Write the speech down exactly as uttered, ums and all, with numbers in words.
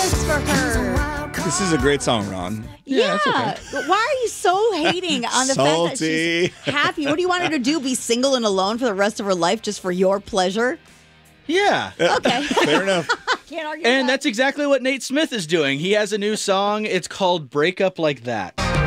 this for her. This is a great song, Ron. Yeah. it's okay. But why are you so hating on the fact that Salty. she's happy? What do you want her to do? Be single and alone for the rest of her life just for your pleasure? Yeah. Okay. Fair enough. Can't argue And that. that's exactly what Nate Smith is doing. He has a new song. It's called Break Up Like That.